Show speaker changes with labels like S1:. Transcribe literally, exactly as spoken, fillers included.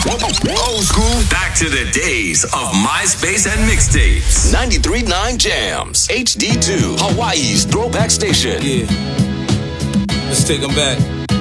S1: Old school.
S2: Back to the days of MySpace and mixtapes.
S1: ninety-three point nine Jams. H D two. Hawaii's throwback station.
S3: Yeah. Let's take them back.